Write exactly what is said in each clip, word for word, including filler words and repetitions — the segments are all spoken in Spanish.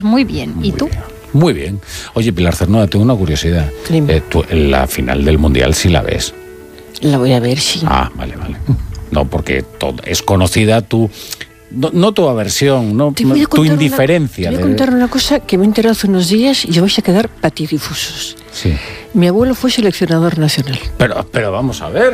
Muy bien. Muy ¿Y tú? bien. Muy bien. Oye, Pilar Cernuda, tengo una curiosidad. Eh, tú, la final del Mundial sí la ves. La voy a ver, sí. Ah, vale, vale. No, porque todo, es conocida tu... No, no tu aversión, no, tu indiferencia. Una, te voy a contar una cosa que me he enterado hace unos días y os vais a quedar patidifusos. Sí. Mi abuelo fue seleccionador nacional. Pero, pero vamos a ver.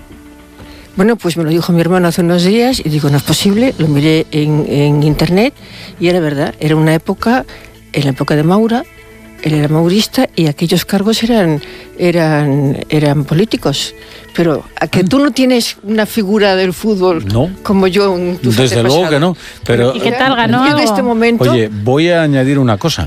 Bueno, pues me lo dijo mi hermano hace unos días y digo, no es posible, lo miré en, en internet y era verdad, era una época, en la época de Maura, él era maurista y aquellos cargos eran, eran, eran políticos. Pero a que tú no tienes una figura del fútbol no. como yo en tus Desde luego que no. Pero, ¿y qué tal ganó? En este momento... Oye, voy a añadir una cosa.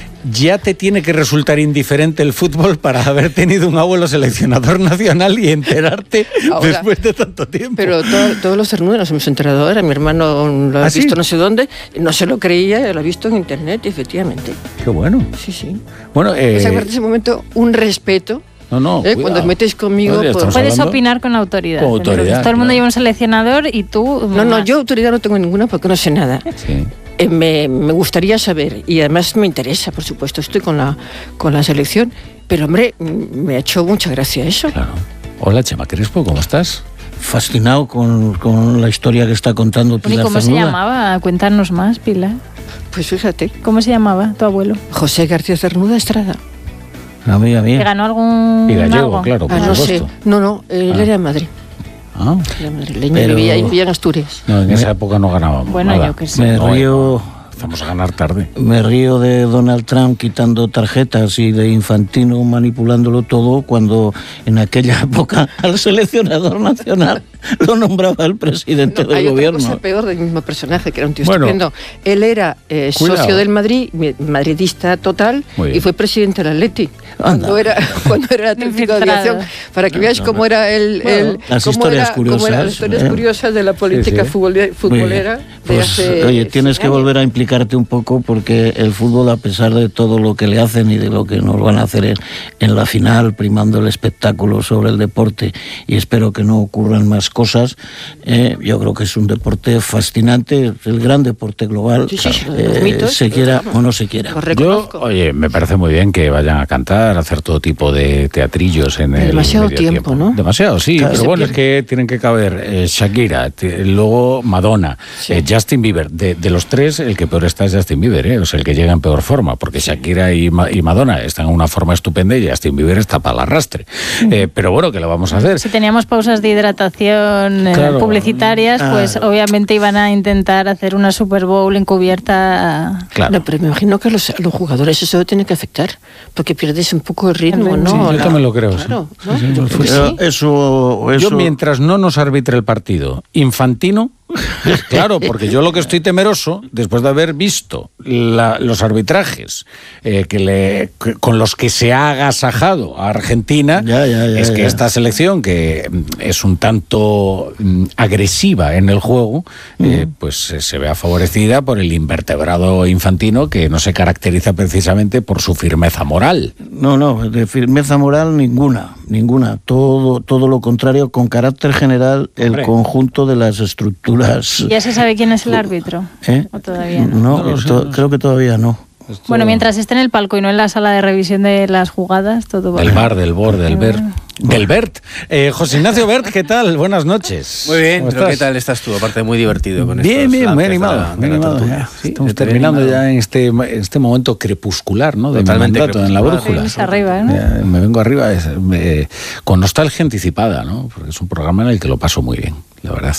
Ya te tiene que resultar indiferente el fútbol para haber tenido un abuelo seleccionador nacional y enterarte ahora, después de tanto tiempo. Pero todo, todos los cernudos nos hemos enterado ahora. Mi hermano lo ha ¿Ah, visto sí? no sé dónde, no se lo creía, lo ha visto en internet, efectivamente. Qué bueno. Sí, sí. Bueno, eh... pues a partir de ese momento, un respeto. No, no, ¿Eh? Cuando os metéis conmigo... No, pues... Puedes opinar con autoridad. Con autoridad. Todo el mundo claro. lleva un seleccionador y tú... No, no, yo autoridad no tengo ninguna porque no sé nada. Sí. Eh, me, me gustaría saber, y además me interesa, por supuesto, estoy con la, con la selección, pero hombre, me ha hecho mucha gracia eso. Claro. Hola, Chema Crespo, ¿cómo estás? Fascinado con, con la historia que está contando Pilar. ¿Y cómo Cernuda. se llamaba? Cuéntanos más, Pilar. Pues fíjate. ¿Cómo se llamaba tu abuelo? José García Cernuda Estrada. A mí, a mí. ¿Que ganó algún Y gallego, algo? claro, por ah, no supuesto. sé. No, no, él Ah. era de Madrid. Ah. Era madrileño, Pero... vivía, vivía en Asturias. No, en esa época no ganábamos Bueno, nada. yo que sé. Me No, río... Empezamos a ganar tarde. Me río de Donald Trump quitando tarjetas y de Infantino manipulándolo todo cuando en aquella época al seleccionador nacional lo nombraba el presidente No, del hay gobierno. Otra cosa peor del mismo personaje, que era un tío Bueno. estupendo. Él era eh, socio del Madrid, madridista total, y fue presidente del Atleti. Cuando era, cuando era Atlético de Aviación. Para que veáis cómo era el... Bueno, el las cómo historias era, curiosas. Cómo eran las historias ¿eh? curiosas de la política sí, sí. futbolera, futbolera de Pues, hace oye, tienes que años. volver a implicarte un poco porque el fútbol, a pesar de todo lo que le hacen y de lo que nos van a hacer en, en la final, primando el espectáculo sobre el deporte, y espero que no ocurran más cosas, eh, yo creo que es un deporte fascinante, el gran deporte global, Sí, sí, sí, eh, los mitos, se quiera claro. o no se quiera. Lo Yo, reconozco. oye, me parece muy bien que vayan a cantar, a hacer todo tipo de teatrillos en el Demasiado medio tiempo, ¿no? Demasiado, sí, Claro, pero se bueno, es pierde. que tienen que caber eh, Shakira, t- luego Madonna, Sí. eh, Justin Bieber. De, de los tres, el que peor está es Justin Bieber, ¿eh? O sea, el que llega en peor forma, porque Shakira y, Ma- y Madonna están en una forma estupenda y Justin Bieber está para el arrastre. Eh, pero bueno, ¿qué lo vamos a hacer? Si teníamos pausas de hidratación eh, Claro. publicitarias, Ah. pues obviamente iban a intentar hacer una Super Bowl encubierta. Claro. No, pero me imagino que a los, a los jugadores eso tiene que afectar, porque pierdes un poco el ritmo, ¿no? Sí, yo La- también lo creo, sí. Claro, ¿no? Sí, sí, Yo creo que Pero sí. eso, eso... Yo, mientras no nos arbitre el partido Infantino, claro, porque yo lo que estoy temeroso, después de haber visto la- los arbitrajes eh, que le, que- con los que se ha agasajado a Argentina, Ya, ya, ya, es que ya. esta selección, que mm, es un tanto mm, agresiva en el juego, eh, pues eh, se vea favorecida por el invertebrado Infantino, que no se caracteriza precisamente por su firmeza moral. No, no, de firmeza moral ninguna, ninguna. Todo, todo lo contrario, con carácter general, el Hombre. conjunto de las estructuras. ¿Ya se sabe quién es el árbitro? ¿Eh? ¿O todavía no? No, No lo sé, to- no sé. creo que todavía no. Esto- Bueno, mientras esté en el palco y no en la sala de revisión de las jugadas, todo va Del bien. bar, del bor, del Bert. Del Bert. Eh, José Ignacio Bert, ¿qué tal? Buenas noches. Muy bien, ¿Cómo pero ¿qué estás? tal estás tú? Aparte, muy divertido con Bien, estos bien, muy lances de animado. la- muy de la animado, tertulia. ya. Sí, Estamos estoy terminando animado. ya en este, en este momento crepuscular, ¿no? De mi Totalmente mandato en la crepuscular. brújula. Venís arriba, ¿no? Ya, me vengo arriba es, me- con nostalgia anticipada, ¿no? Porque es un programa en el que lo paso muy bien, la verdad.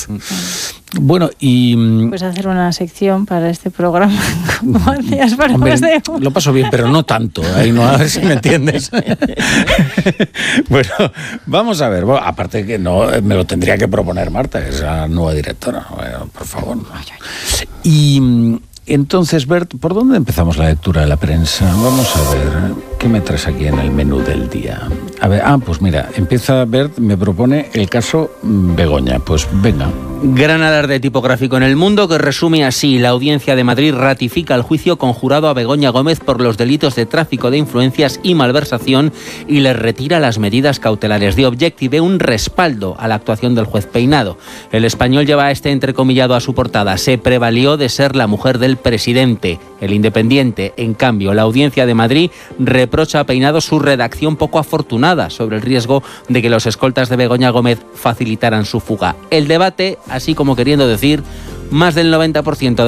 Bueno, y... mm, Pues hacer una sección para este programa. Como hacías para Hombre, más de... lo paso bien, pero no tanto. Ahí no, a ver si me entiendes. Bueno, vamos a ver. Bueno, aparte que no, me lo tendría que proponer Marta, que es la nueva directora. Bueno, por favor. Y mm, entonces, Bert, ¿por dónde empezamos la lectura de la prensa? Vamos a ver, ¿qué me traes aquí en el menú del día? A ver, ah, pues mira, empieza Bert, me propone el caso mm, Begoña. Pues venga, Gran alarde tipográfico en El Mundo que resume así: la Audiencia de Madrid ratifica el juicio conjurado a Begoña Gómez por los delitos de tráfico de influencias y malversación y le retira las medidas cautelares. The Objective, un respaldo a la actuación del juez Peinado. El Español lleva este entrecomillado a su portada: se prevalió de ser la mujer del presidente. El Independiente, en cambio, la Audiencia de Madrid reprocha a Peinado su redacción poco afortunada sobre el riesgo de que los escoltas de Begoña Gómez facilitaran su fuga. El debate, así como queriendo decir, más del noventa por ciento de